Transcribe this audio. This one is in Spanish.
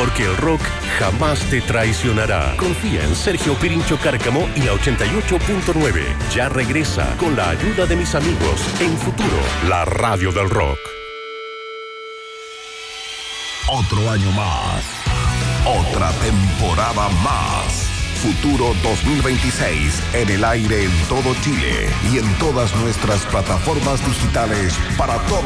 porque el rock jamás te traicionará. Confía en Sergio Pirincho Cárcamo y la 88.9. Ya regresa con la ayuda de mis amigos en Futuro, la radio del rock. Otro año más. Otra temporada más. Futuro 2026 en el aire en todo Chile y en todas nuestras plataformas digitales para todo